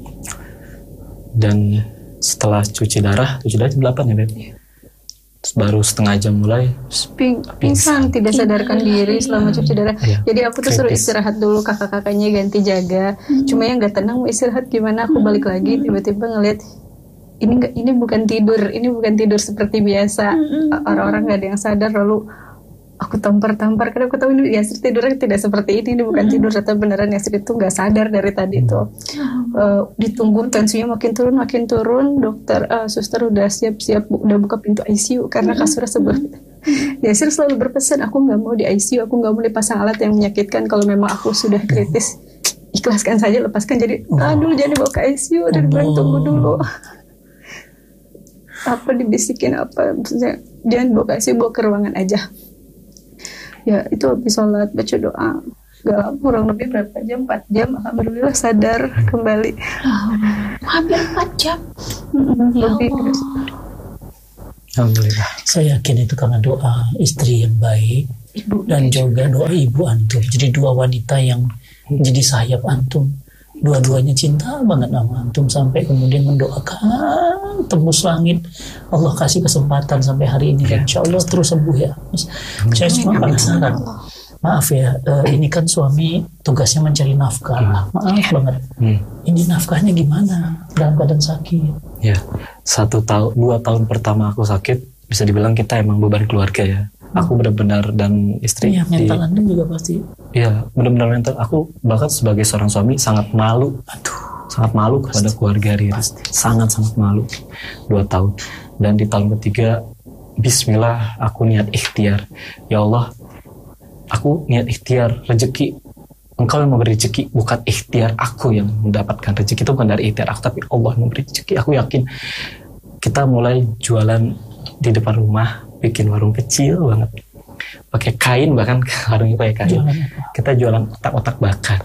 Dan setelah cuci darah jam 8 ya, Beb. Baru setengah jam mulai pingsan, tidak sadarkan diri selama cuci darah. Jadi aku tuh suruh istirahat dulu, kakak-kakaknya ganti jaga. Cuma yang gak tenang mau istirahat gimana, aku balik lagi tiba-tiba ngeliat ini bukan tidur seperti biasa. Orang-orang gak ada yang sadar, lalu aku tampar karena aku tahu ini Yasir tidurnya tidak seperti ini bukan tidur. Ternyata beneran Yasir itu gak sadar dari tadi itu. Ditunggu tensinya makin turun, dokter suster udah siap-siap, udah buka pintu ICU karena kasurnya sebelah. Yasir selalu berpesan, aku gak mau di ICU, aku gak mau dipasang alat yang menyakitkan. Kalau memang aku sudah kritis, ikhlaskan saja, lepaskan. Jadi dulu jangan dibawa ke ICU, dan bilang tunggu dulu. Apa dibisikin apa, maksudnya jangan bawa ke ICU, bawa ke ruangan aja. Ya itu habis sholat baca doa. Gak lama, kurang lebih berapa jam? 4 jam. Alhamdulillah sadar kembali. Hampir 4 jam. Lebih. Alhamdulillah. Saya yakin itu karena doa istri yang baik dan juga doa ibu antum. Jadi dua wanita yang jadi sayap antum. Dua-duanya cinta banget sama antum sampai kemudian mendoakan tembus langit. Allah kasih kesempatan sampai hari ini dan insya Allah terus sembuh ya. Saya cuma penasaran. Maaf ya, ini kan suami tugasnya mencari nafkah. Maaf banget. Ini nafkahnya gimana dalam keadaan sakit? Ya, 2 tahun pertama aku sakit, bisa dibilang kita emang beban keluarga ya. Aku benar-benar dan istri. Iya, mental Anda juga pasti. Iya, benar-benar mental. Aku bahkan sebagai seorang suami sangat malu. Sangat malu kepada keluarga Riri. Sangat-sangat malu. 2 tahun. Dan di tahun ketiga, bismillah, aku niat ikhtiar. Ya Allah, aku niat ikhtiar rezeki. Engkau yang memberi rezeki, bukan ikhtiar aku yang mendapatkan rezeki. Itu bukan dari ikhtiar aku, tapi Allah yang memberi rezeki. Aku yakin kita mulai jualan di depan rumah, bikin warung kecil banget, pakai kain, bahkan warungnya pakai kain. Kita jualan otak-otak bakar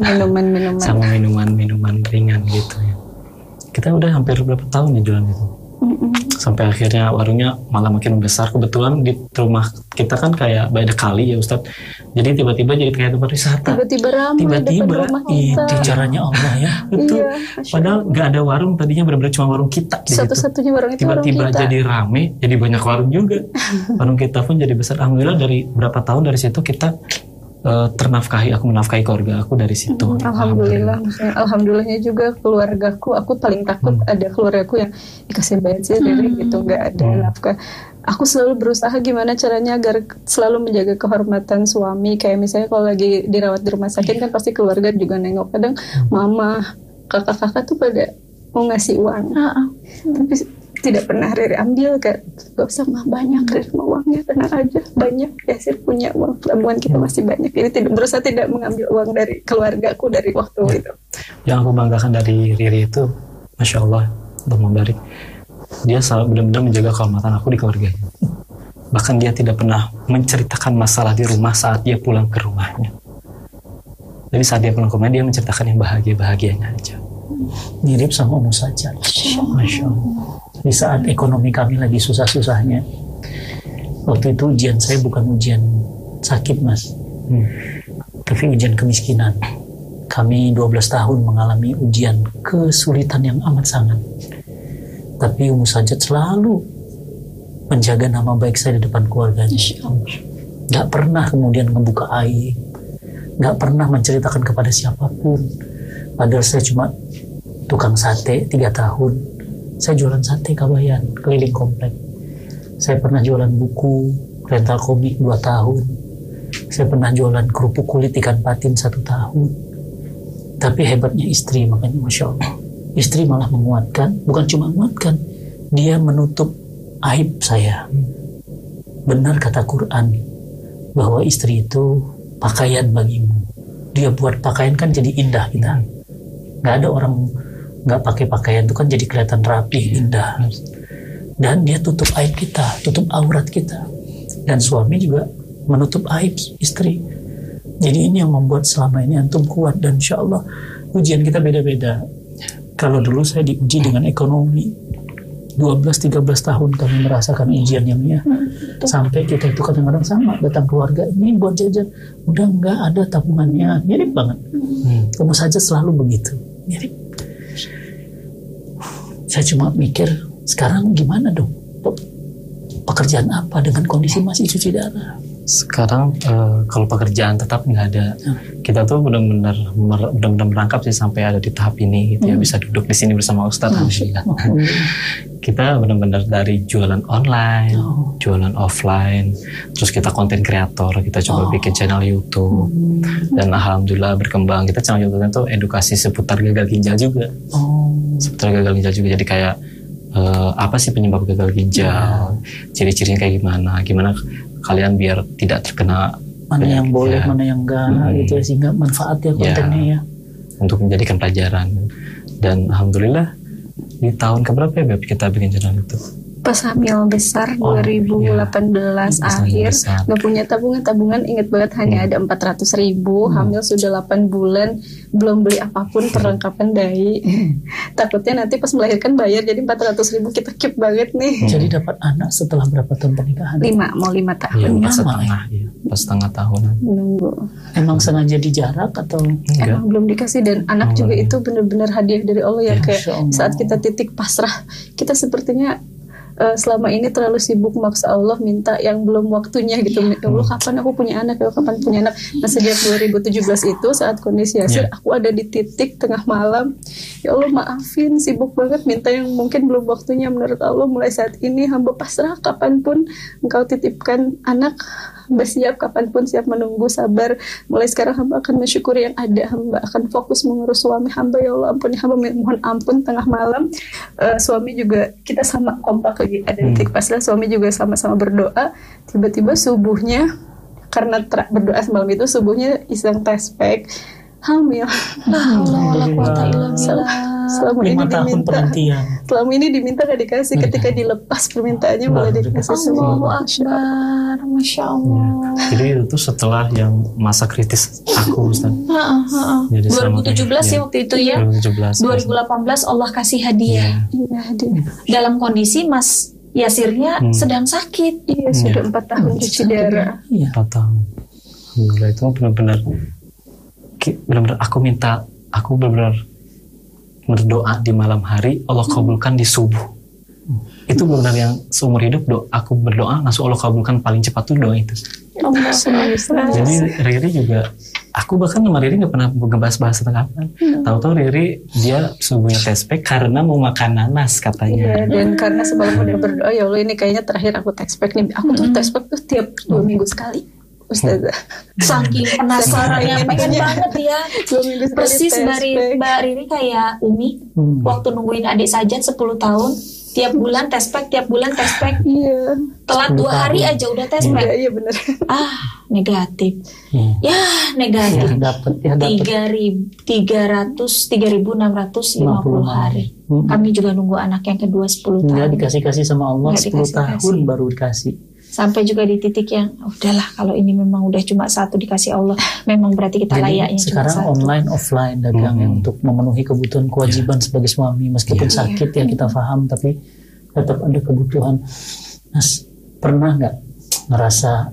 sama minuman ringan gitu ya. Kita udah hampir berapa tahun ya jualan itu. Sampai akhirnya warungnya malah makin besar. Kebetulan di rumah kita kan kayak ada kali ya Ustadz. Jadi tiba-tiba jadi kayak tempat wisata. Tiba-tiba ramai Tiba-tiba depan rumah kita. itu caranya Allah ya. Betul. Iya, Padahal nggak ada warung, tadinya benar-benar cuma warung kita. di situ. Satu-satunya warung itu warung Tiba-tiba kita. jadi rame, jadi banyak warung juga. Warung kita pun jadi besar. Alhamdulillah dari berapa tahun dari situ kita ternafkahi, aku menafkahi keluarga aku dari situ. Alhamdulillah. Maksudnya, alhamdulillahnya juga keluargaku, aku paling takut ada keluargaku yang dikasih banyak sih dari gitu, nggak ada nafkah. Aku selalu berusaha gimana caranya agar selalu menjaga kehormatan suami. Kayak misalnya kalau lagi dirawat di rumah sakit kan pasti keluarga juga nengok. Kadang mama, kakak-kakak tuh pada mau ngasih uang, tapi tidak pernah Riri ambil. Gak usah mah, banyak Riri mau uangnya, tenang aja, banyak ya sih, punya uang, tabungan kita masih banyak. Jadi berusaha tidak mengambil uang dari keluargaku dari waktu itu. Yang aku banggakan dari Riri itu, Masya Allah, Allah barik, dia selalu benar-benar menjaga kehormatan aku di keluarganya. Bahkan dia tidak pernah menceritakan masalah di rumah saat dia pulang ke rumahnya. Jadi saat dia pulang ke rumahnya, dia menceritakan yang bahagia-bahagianya aja. Mirip sama Ummu Sajjad. Masya Allah. Di saat ekonomi kami lagi susah-susahnya, waktu itu ujian saya bukan ujian sakit mas, tapi ujian kemiskinan. Kami 12 tahun mengalami ujian kesulitan yang amat sangat. Tapi Ummu Sajjad selalu menjaga nama baik saya di depan keluarganya. Gak pernah kemudian ngebuka aib, gak pernah menceritakan kepada siapapun. Padahal saya cuma tukang sate 3 tahun. Saya jualan sate Kabayan keliling komplek. Saya pernah jualan buku, rental komik 2 tahun. Saya pernah jualan kerupuk kulit ikan patin 1 tahun. Tapi hebatnya istri, makanya Masya Allah. Istri malah menguatkan, bukan cuma menguatkan, dia menutup aib saya. Benar kata Quran, bahwa istri itu pakaian bagimu. Dia buat pakaian kan jadi indah kita. Gak ada orang nggak pakai pakaian itu kan jadi kelihatan rapi, indah. Dan dia tutup aib kita, tutup aurat kita. Dan suami juga menutup aib istri. Jadi ini yang membuat selama ini antum kuat. Dan insya Allah ujian kita beda-beda. Kalau dulu saya diuji dengan ekonomi, 12-13 tahun kami merasakan ujian yang ya. Sampai kita itu kadang-kadang sama, datang keluarga, ini buat jajan, udah nggak ada tabungannya. Mirip banget. Kamu saja selalu begitu, mirip. Saya cuma mikir, sekarang gimana dong? Pekerjaan apa dengan kondisi masih cuci darah? Sekarang kalau pekerjaan tetap nggak ada. Kita tuh benar-benar merangkap sih sampai ada di tahap ini gitu ya, bisa duduk di sini bersama Ustadz. Alhamdulillah. Kita benar-benar dari jualan online, jualan offline, terus kita konten kreator, kita coba bikin channel YouTube, dan alhamdulillah berkembang. Kita channel YouTube itu edukasi seputar gagal ginjal juga, seputar gagal ginjal juga. Jadi kayak apa sih penyebab gagal ginjal, ciri-cirinya kayak gimana kalian biar tidak terkena mana yang boleh, mana yang enggak gitu ya, sehingga manfaat ya kontennya ya. Untuk menjadikan pelajaran. Dan alhamdulillah di tahun keberapa ya Beb kita bikin channel itu? Pas hamil besar 2018 akhir, nggak punya tabungan, inget banget hanya ada 400.000, hamil sudah 8 bulan, belum beli apapun perlengkapan bayi. Takutnya nanti pas melahirkan bayar, jadi 400.000 kita keep banget nih. Jadi dapat anak setelah berapa tahun pernikahan? 5 tahun. Pas setengah tahunan. Nunggu. Emang sengaja dijarak atau Enggak. Emang belum dikasih, dan anak juga itu benar-benar hadiah dari Allah ya, kayak Masya Allah. saat kita titik pasrah, kita sepertinya selama ini terlalu sibuk maksa Allah minta yang belum waktunya gitu. Ya Allah, kapan aku punya anak? Ya Allah, kapan punya anak? Nah, sejak 2017 itu saat kondisi Yasir, aku ada di titik tengah malam. Ya Allah, maafin, sibuk banget minta yang mungkin belum waktunya. Menurut Allah, mulai saat ini hamba pasrah, kapanpun engkau titipkan anak, hamba siap, kapanpun siap menunggu, sabar. Mulai sekarang hamba akan mensyukuri yang ada, hamba akan fokus mengurus suami hamba. Ya Allah, ampuni hamba, mohon ampun tengah malam. Suami juga, kita sama kompak lagi, ada titik pasrah, suami juga sama-sama berdoa. Tiba-tiba subuhnya, karena berdoa semalam itu, subuhnya iseng tes pack, hamil. Selama 5 ini tahun diminta, penantian? selama ini diminta gak dikasih, ketika dilepas permintaannya malah dikasih semua. Allahu Akbar, Masya Allah. Jadi itu setelah yang masa kritis aku, Ustaz. Jadi 2017 sih waktu itu ya. 2017. 2018 Allah kasih hadiah. Iya, Dalam kondisi Mas Yasirnya sedang sakit. iya, sudah 4 tahun cuci darah. Iya. 4 tahun. Alhamdulillah, itu benar-benar aku benar-benar berdoa di malam hari, Allah kabulkan di subuh. Itu benar yang seumur hidup aku berdoa langsung Allah kabulkan paling cepat tuh doa itu. Jadi Riri juga, aku bahkan sama Riri nggak pernah ngebahas-bahas tentang apa. Tahu-tahu Riri dia subuhnya tes pack karena mau makan nanas katanya. Iya, dan karena sebelum udah berdoa, ya Allah ini kayaknya terakhir aku tes pack nih. Aku tuh tes pack tuh tiap 2 minggu sekali, Ustazah. Saking penasarannya, pengen banget ya. 2 minggu sekali Persis tes pack. Mbak Riri kayak Umi waktu nungguin adik sajad 10 tahun, tiap bulan tes pack, Iya. telat 2 hari aja udah tes Iya, pack. iya benar. Negatif. Ya, negatif. Dapat 3.650 hari. Kami juga nunggu anak yang kedua 10 tahun. Nggak dikasih sama Allah, Nggak 10 dikasih-kasih. tahun baru dikasih. Sampai juga di titik yang udahlah, kalau ini memang udah cuma 1 dikasih Allah, memang berarti kita Jadi layaknya cuma sekarang 1. online offline dagangnya untuk memenuhi kebutuhan kewajiban sebagai suami, meskipun sakit ya kita paham, tapi tetap ada kebutuhan. Mas, pernah nggak ngerasa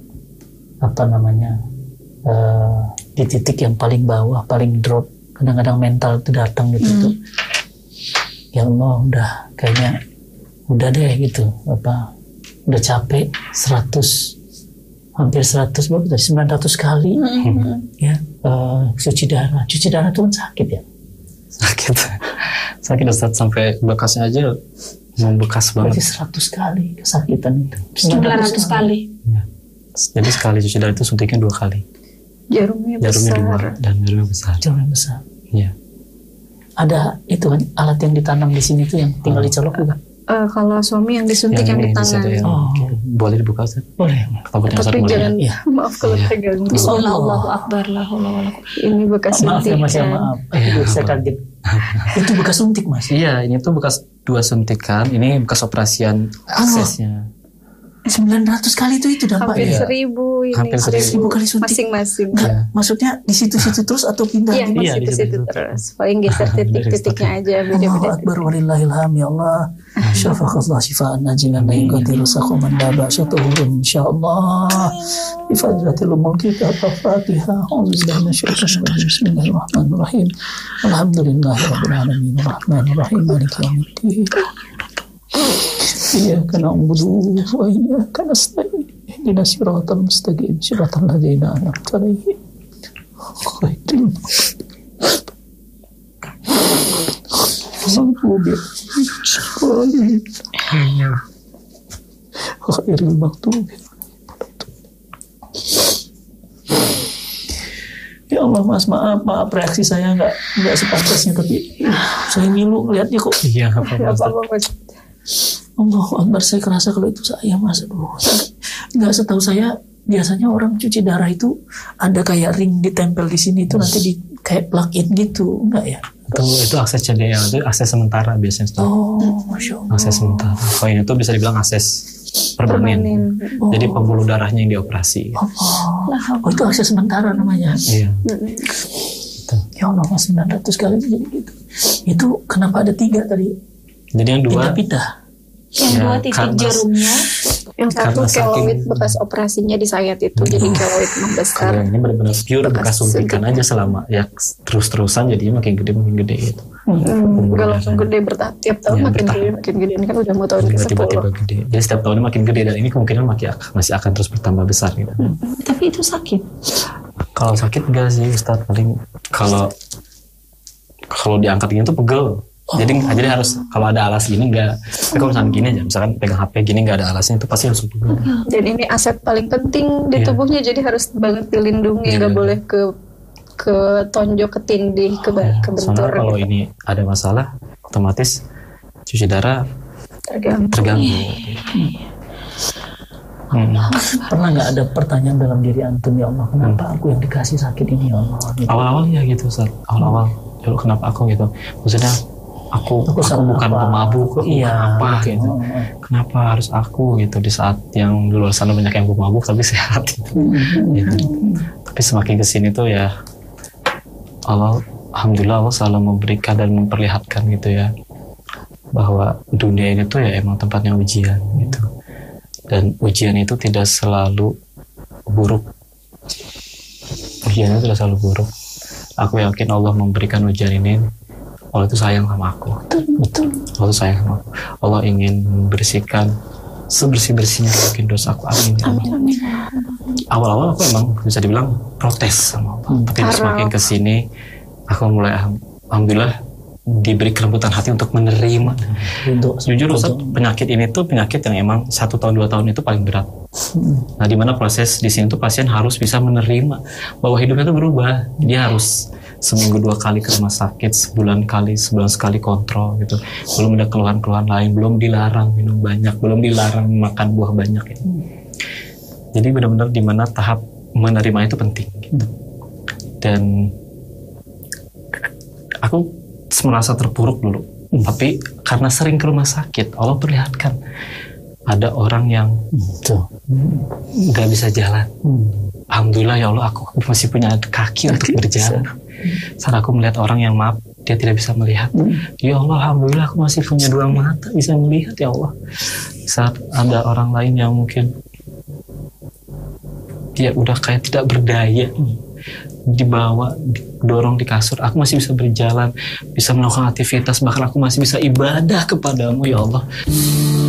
di titik yang paling bawah, paling drop, kadang-kadang mental itu datang gitu tuh, ya Allah udah kayaknya udah deh gitu, udah capek 100 hampir 100 baru tadi 900 kali ya cuci darah itu kan sakit ya, sakit Ustaz, sampai bekasnya aja membekas berarti banget. 100 kali kesakitan itu, 900 kali. Ya. Jadi sekali cuci darah itu suntiknya 2 kali, Jarumnya jarumnya 2 besar. dan jarumnya besar. jauh yang besar. Iya. Ada itu kan alat yang ditanam di sini tuh yang tinggal dicolok juga. Kalau suami yang disuntik yang di ini bisa tangan. boleh dibuka Ustaz? Boleh. Takutnya Ustaz Tapi mau jangan, lihat. maaf kalau Iya. tegang. Bismillah, Allahu Akbar, la haula wala quwwata. Ini bekas Maaf ya Mas ya, suntikan. maaf. Saya kaget. Itu bekas suntik Mas. Iya, ini tuh bekas 2 suntikan, ini bekas operasian aksesnya. 900 kali itu dampaknya. Hampir Iya. 1000 ini. Hampir 1000 kali suntik. Masing-masing. Enggak, maksudnya di situ-situ terus atau pindah? Iya, gitu? di Iya, di situ-situ situ. terus. Paling geser titik-titiknya aja, Allahu beda-beda. Akbar walillahilham ya Allah. Syafaqallah shifaan ajilan la yuqadiru saqaman la ba'sa tuhurun insyaallah. Bi fadlatil mulkika al-Fatihah. Auzubillahi minasyaitonir rajim. Bismillahirrahmanirrahim. Alhamdulillahirabbil alamin. Arrahmanirrahim. Maliki yaumiddin. Iyyaka na'budu wa iyyaka nasta'in. Ihdinas siratal mustaqim. Siratal ladzina an'amta 'alaihim. Ghairil maghdubi. Ya Allah Mas, maaf reaksi saya nggak sepantasnya, tapi saya ngilu ngeliatnya kok. Iya, apa Ya, Ustaz? apa-apa, Mas. Allahu Akbar, saya kerasa kalau itu saya Mas. Aduh, nggak, setahu saya biasanya orang cuci darah itu ada kayak ring ditempel di sini itu nanti di kayak plug in gitu, enggak ya? Itu akses CDL itu akses sementara biasanya. Masya Allah. Akses sementara. Kalau ini tuh bisa dibilang akses permanen. Jadi pembuluh darahnya yang dioperasi. Itu akses sementara namanya. Iya. Ya Allah, 900 kali jadi gitu. Itu kenapa ada 3 tadi? Jadi yang 2 pindah-pindah. Yang 2 titik jarumnya. Yang satu keloid bekas operasinya di sayat itu jadi keloid membesar. Kalau ini benar-benar pure bekas suntikan aja selama ya terus-terusan jadinya makin gede gitu. Gak langsung gede bertahap, tiap tahun makin gede. Ini kan udah mau tahun ke-10. Tiba-tiba gede. Jadi setiap tahunnya makin gede dan ini kemungkinan masih akan terus bertambah besar gitu. Tapi itu sakit. Kalau sakit enggak sih Ustadz, paling kalau diangkat gini tuh pegel. Jadi harus kalau ada alas gini enggak. Tapi kalau misalkan gini aja, misalkan pegang HP gini enggak ada alasnya itu pasti langsung pegel. Dan ini aset paling penting di tubuhnya, jadi harus banget dilindungi, nggak boleh ke tonjok, ke tindih, ke bentur. Soalnya kalau ini ada masalah, otomatis cuci darah terganggu. Pernah nggak ada pertanyaan dalam diri antum, ya Allah, kenapa aku yang dikasih sakit ini, ya Allah? Gitu. Awal-awal ya gitu, Ustaz. Awal-awal, ya Allah, kenapa aku gitu? Maksudnya aku bukan pemabuk, apa gitu. Kenapa harus aku gitu di saat yang di luar sana banyak yang pemabuk tapi sehat gitu. Tapi semakin kesini tuh ya Alhamdulillah Allah selalu memberikan dan memperlihatkan gitu ya, bahwa dunia ini tuh ya emang tempatnya ujian gitu. Dan ujian itu tidak selalu buruk. Ujian itu tidak selalu buruk. Aku yakin Allah memberikan ujian ini, Allah itu sayang sama aku. Betul. Allah itu sayang sama aku. Allah ingin membersihkan sebersih-bersihnya mungkin dosa aku. Amin. Awal-awal aku emang bisa dibilang protes sama Allah. Tapi semakin kesini aku mulai alhamdulillah diberi kelembutan hati untuk menerima. Jujur Ustaz, penyakit ini tuh penyakit yang emang 1 tahun 2 tahun itu paling berat. Nah, di mana proses di sini tuh pasien harus bisa menerima bahwa hidupnya tuh berubah. Dia harus seminggu 2 kali ke rumah sakit, sebulan sekali kontrol gitu. Belum ada keluhan-keluhan lain, belum dilarang minum banyak, belum dilarang makan buah banyak gitu. Jadi benar-benar di mana tahap menerima itu penting gitu. Dan aku merasa terpuruk dulu, tapi karena sering ke rumah sakit, Allah perlihatkan ada orang yang nggak bisa jalan. Alhamdulillah ya Allah, aku masih punya kaki untuk berjalan. Saat aku melihat orang yang maaf, dia tidak bisa melihat, ya Allah alhamdulillah aku masih punya 2 mata bisa melihat ya Allah. Saat ada orang lain yang mungkin dia udah kayak tidak berdaya, dibawa, didorong di kasur, aku masih bisa berjalan, bisa melakukan aktivitas, bahkan aku masih bisa ibadah kepadamu ya Allah.